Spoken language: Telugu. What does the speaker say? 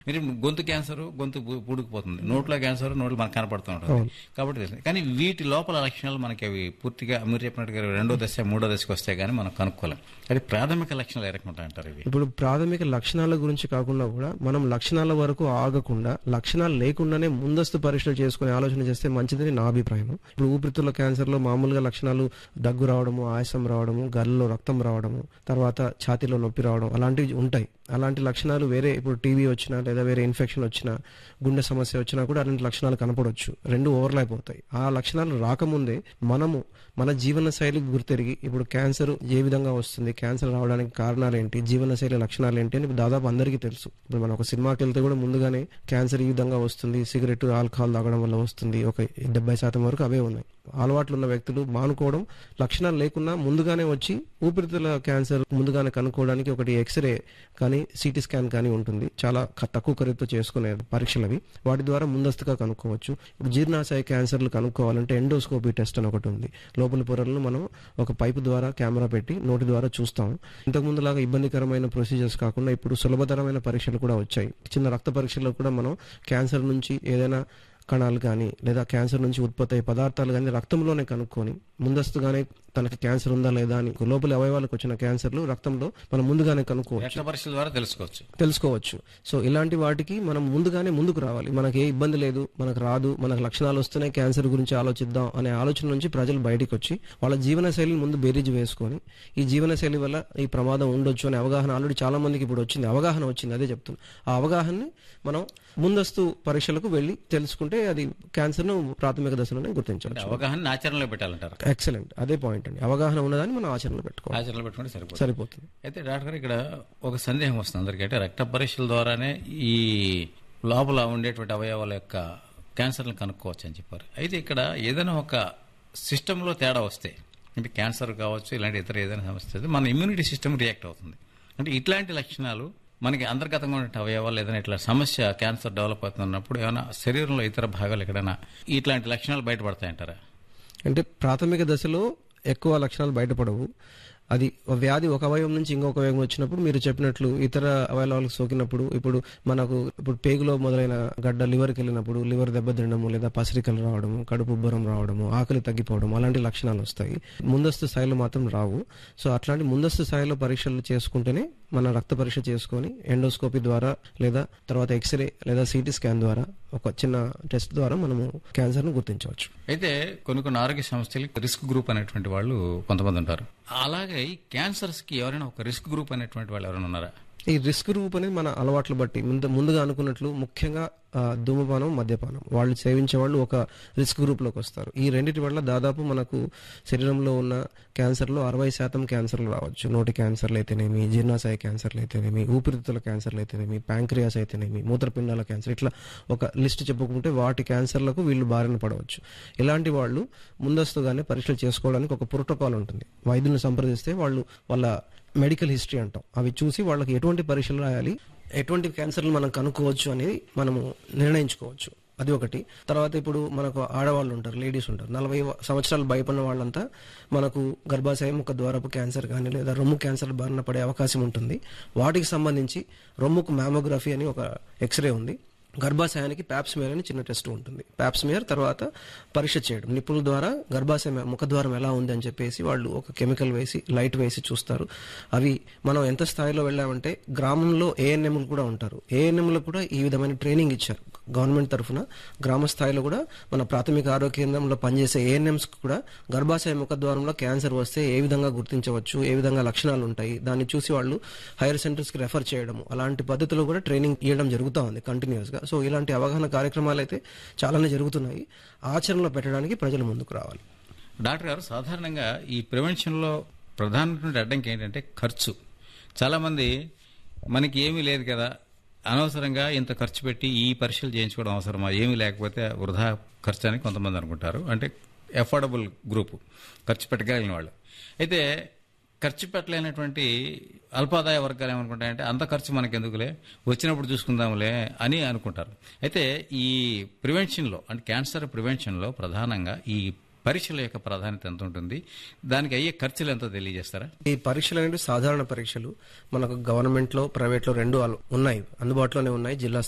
మీరు గొంతు క్యాన్సర్ గొంతు పూడుకుపోతుంది, నోట్లో క్యాన్సర్ నోట్లో మనకు కనపడుతూ ఉంటుంది కాబట్టి తెలుస్తుంది. కానీ వీటి లోపల లక్షణాలు మనకి అవి పూర్తిగా మీరు చెప్పినట్టుగా 2వ దశ 3వ దశకు వస్తే గానీ మనం కనుక్కోలేం. అది ప్రాథమిక లక్షణాలు ఏ రకంగా అంటారు ఇవి? ఇప్పుడు ప్రాథమిక లక్షణాల గురించి కాకుండా కూడా మనం లక్షణాల వరకు ఆగకుండా లక్షణాలు లేకుండానే ముందస్తు పరీక్షలు చేసుకునే ఆలోచన చేస్తే మంచిదని నా అభిప్రాయం. ఇప్పుడు ఊపిరితిత్తుల క్యాన్సర్ లో మామూలుగా లక్షణాలు దగ్గు రావడము, ఆయాసం రావడము, గల్లలో రక్తం రావడము, తర్వాత ఛాతీలో నొప్పి రావడం అలాంటివి ఉంటాయి. అలాంటి లక్షణాలు వేరే ఇప్పుడు టీబీ వచ్చినా లేదా వేరే ఇన్ఫెక్షన్ వచ్చినా, గుండె సమస్య వచ్చినా కూడా అలాంటి లక్షణాలు కనపడవచ్చు. రెండు ఓవర్లాప్ అవుతాయి. ఆ లక్షణాలు రాకముందే మనము మన జీవన శైలికి గుర్తెరిగి ఇప్పుడు క్యాన్సర్ ఏ విధంగా వస్తుంది, క్యాన్సర్ రావడానికి కారణాలు ఏంటి, జీవనశైలి లక్షణాలు ఏంటి అని దాదాపు అందరికీ తెలుసు. ఇప్పుడు మనం ఒక సినిమాకి వెళ్తే కూడా ముందుగానే క్యాన్సర్ ఈ విధంగా వస్తుంది, సిగరెట్ ఆల్కహాల్ తాగడం వల్ల వస్తుంది, ఒక 70% వరకు అవే ఉన్నాయి. అలవాట్లు ఉన్న వ్యక్తులు మానుకోవడం, లక్షణాలు లేకున్నా ముందుగానే వచ్చి ఊపిరితిత్తుల క్యాన్సర్ ముందుగానే కనుక్కోవడానికి ఒకటి ఎక్స్రే కానీ సిటీ స్కాన్ కానీ ఉంటుంది. చాలా తక్కువ ఖరీదుతో చేసుకునే పరీక్షలు అవి. వాటి ద్వారా ముందస్తుగా కనుక్కోవచ్చు. ఇప్పుడు జీర్ణాశయ క్యాన్సర్లు కనుక్కోవాలంటే ఎండోస్కోపీ టెస్ట్ అని ఒకటి ఉంది. లోపల పొరలను మనం ఒక పైపు ద్వారా కెమెరా పెట్టి నోటి ద్వారా చూస్తాం. ఇంతకుముందులాగా ఇబ్బందికరమైన ప్రొసీజర్స్ కాకుండా ఇప్పుడు సులభతరమైన పరీక్షలు కూడా వచ్చాయి. చిన్న రక్త పరీక్షల్లో కూడా మనం క్యాన్సర్ నుంచి ఏదైనా కణాలు కానీ లేదా క్యాన్సర్ నుంచి ఉత్పత్తి అయ్యే పదార్థాలు కానీ రక్తంలోనే కనుక్కొని ముందస్తుగానే తనకి క్యాన్సర్ ఉందా లేదా అని లోపల అవయవాలకు వచ్చిన క్యాన్సర్లు రక్తంలో మనం ముందుగానే కనుక్కోవచ్చు, పరీక్షల ద్వారా తెలుసుకోవచ్చు. సో ఇలాంటి వాటికి మనం ముందుగానే ముందుకు రావాలి. మనకి ఏ ఇబ్బంది లేదు, మనకు రాదు, మనకు లక్షణాలు వస్తున్నాయి, క్యాన్సర్ గురించి ఆలోచిద్దాం అనే ఆలోచన నుంచి ప్రజలు బయటకు వచ్చి వాళ్ళ జీవనశైలిని ముందు బేరీజు వేసుకొని ఈ జీవనశైలి వల్ల ఈ ప్రమాదం ఉండొచ్చు అనే అవగాహన ఆల్రెడీ చాలా మందికి ఇప్పుడు వచ్చింది. అవగాహన వచ్చింది, అదే చెప్తున్నాను. ఆ అవగాహనని మనం ముందస్తు పరీక్షలకు వెళ్లి తెలుసుకుంటే అది క్యాన్సర్ ను ప్రాథమిక దశలోనే గుర్తించవచ్చు. అవగాహన ఆచరణలో పెట్టాలంటారు. ఎక్సలెంట్, అదే పాయింట్ అండి. అవగాహన ఉన్నదాన్ని మనం ఆచరణలో పెట్టుకుంటే సరిపోతుంది. అయితే డాక్టర్ గారు ఇక్కడ ఒక సందేహం వస్తుంది అందరికీ. అంటే రక్త పరీక్షల ద్వారానే ఈ లోపల ఉండేటువంటి అవయవాల యొక్క క్యాన్సర్లను కనుక్కోవచ్చు అని చెప్పారు. అయితే ఇక్కడ ఏదైనా ఒక సిస్టంలో తేడా వస్తే, అంటే క్యాన్సర్ కావచ్చు ఇలాంటి ఇతర ఏదైనా సమస్య మన ఇమ్యూనిటీ సిస్టమ్ రియాక్ట్ అవుతుంది. అంటే ఇట్లాంటి లక్షణాలు మనకి అంతర్గతంగా ఉన్న అవయవాలు ఏదైనా ఇట్లా సమస్య క్యాన్సర్ డెవలప్ అవుతున్నప్పుడు ఏమైనా శరీరంలో ఇతర భాగాలు ఎక్కడైనా ఇట్లాంటి లక్షణాలు బయటపడతాయంటారా? అంటే ప్రాథమిక దశలో ఎక్కువ లక్షణాలు బయటపడవు. అది వ్యాధి ఒక అవయవం నుంచి ఇంకొక అవయవం వచ్చినప్పుడు మీరు చెప్పినట్లు ఇతర అవయవాలకు సోకినప్పుడు ఇప్పుడు పేగులో మొదలైన గడ్డ లివర్కి వెళ్ళినప్పుడు లివర్ దెబ్బతినడము లేదా పసిరికలు రావడము, కడుపు ఉబ్బరం రావడము, ఆకలి తగ్గిపోవడం అలాంటి లక్షణాలు వస్తాయి. ముందస్తు స్థాయిలో మాత్రం రావు. సో అట్లాంటి ముందస్తు స్థాయిలో పరీక్షలు చేసుకుంటేనే మన రక్త పరీక్ష చేసుకొని ఎండోస్కోపీ ద్వారా లేదా తర్వాత ఎక్స్రే లేదా సిటీ స్కాన్ ద్వారా ఒక చిన్న టెస్ట్ ద్వారా మనము క్యాన్సర్ ను గుర్తించవచ్చు. అయితే కొన్ని ఆరోగ్య సంస్థలకి రిస్క్ గ్రూప్ అనేటువంటి వాళ్ళు కొంతమంది ఉంటారు. అలాగే ఈ క్యాన్సర్స్ కి ఎవరైనా ఒక రిస్క్ గ్రూప్ అనేటువంటి వాళ్ళు ఎవరైనా ఉన్నారా? ఈ రిస్క్ గ్రూప్ అనేది మన అలవాట్ల బట్టి ముందుగా అనుకున్నట్లు ముఖ్యంగా ధూమపానం, మద్యపానం వాళ్ళు సేవించే వాళ్ళు ఒక రిస్క్ గ్రూప్ లోకి వస్తారు. ఈ రెండింటి వల్ల దాదాపు మనకు శరీరంలో ఉన్న క్యాన్సర్లో 60% క్యాన్సర్లు రావచ్చు. నోటి క్యాన్సర్లు అయితేనేమి, జీర్ణాశయ క్యాన్సర్లు అయితేనేమి, ఊపిరితిత్తుల క్యాన్సర్లు అయితేనేమి, ప్యాంక్రియాస్ అయితేనేమి, మూత్రపిండాల క్యాన్సర్, ఇట్లా ఒక లిస్ట్ చెప్పుకుంటే వాటి క్యాన్సర్లకు వీళ్ళు బారిన పడవచ్చు. ఇలాంటి వాళ్ళు ముందస్తుగానే పరీక్షలు చేసుకోవడానికి ఒక ప్రోటోకాల్ ఉంటుంది. వైద్యులను సంప్రదిస్తే వాళ్ళ మెడికల్ హిస్టరీ అంటాం, అవి చూసి వాళ్ళకి ఎటువంటి పరీక్షలు రాయాలి, ఎటువంటి క్యాన్సర్లు మనం కనుక్కోవచ్చు అనేది మనము నిర్ణయించుకోవచ్చు. అది ఒకటి. తర్వాత ఇప్పుడు మనకు ఆడవాళ్ళు ఉంటారు, లేడీస్ ఉంటారు, 40 సంవత్సరాలు భయపడిన వాళ్ళంతా మనకు గర్భాశయ ముఖ ద్వారపు క్యాన్సర్ కానీ లేదా రొమ్ము క్యాన్సర్ బారిన పడే అవకాశం ఉంటుంది. వాటికి సంబంధించి రొమ్ముకు మ్యామోగ్రఫీ అని ఒక ఎక్స్రే ఉంది. గర్భాశయానికి ప్యాప్స్మియర్ అని చిన్న టెస్ట్ ఉంటుంది. ప్యాప్స్మియర్ తర్వాత పరీక్ష చేయడం, నిపుణుల ద్వారా గర్భాశయ ముఖద్వారం ఎలా ఉంది అని చెప్పేసి వాళ్ళు ఒక కెమికల్ వేసి లైట్ వేసి చూస్తారు. అవి మనం ఎంత స్థాయిలో వెళ్ళామంటే గ్రామంలో ఏఎన్ఎంలు కూడా ఉంటారు. ఏఎన్ఎంలు కూడా ఈ విధమైన ట్రైనింగ్ ఇచ్చారు గవర్నమెంట్ తరఫున. గ్రామ స్థాయిలో కూడా మన ప్రాథమిక ఆరోగ్య కేంద్రంలో పనిచేసే ఏఎన్ఎంస్ కూడా గర్భాశయ ముఖద్వారంలో క్యాన్సర్ వస్తే ఏ విధంగా గుర్తించవచ్చు, ఏ విధంగా లక్షణాలు ఉంటాయి, దాన్ని చూసి వాళ్ళు హైయర్ సెంటర్స్ కి రెఫర్ చేయడము, అలాంటి పద్ధతిలో కూడా ట్రైనింగ్ ఇవ్వడం జరుగుతూ ఉంది కంటిన్యూస్ గా. సో ఇలాంటి అవగాహన కార్యక్రమాలు అయితే చాలానే జరుగుతున్నాయి. ఆచరణలో పెట్టడానికి ప్రజలు ముందుకు రావాలి. డాక్టర్ గారు, సాధారణంగా ఈ ప్రివెన్షన్ లో ప్రధానమైన అడ్డంకి ఏంటంటే ఖర్చు. చాలా మంది మనకి ఏమీ లేదు కదా, అనవసరంగా ఇంత ఖర్చు పెట్టి ఈ పరీక్షలు చేయించుకోవడం అవసరమా, ఏమీ లేకపోతే వృధా ఖర్చు అని కొంతమంది అనుకుంటారు. అంటే అఫోర్డబుల్ గ్రూపు, ఖర్చు పెట్టగలిగిన వాళ్ళు. అయితే ఖర్చు పెట్టలేనటువంటి అల్పాదాయ వర్గాలు ఏమనుకుంటాయంటే అంత ఖర్చు మనకెందుకులే, వచ్చినప్పుడు చూసుకుందాంలే అని అనుకుంటారు. అయితే ఈ ప్రివెన్షన్లో, అంటే క్యాన్సర్ ప్రివెన్షన్లో ప్రధానంగా ఈ పరీక్షల యొక్క ప్రాధాన్యత ఎంత ఉంటుంది, దానికి అయ్యే ఖర్చులు ఎంతో తెలియజేస్తారా? ఈ పరీక్షలు అనేవి సాధారణ పరీక్షలు మనకు గవర్నమెంట్ లో ప్రైవేట్ లో రెండు ఉన్నాయి, అందుబాటులోనే ఉన్నాయి. జిల్లా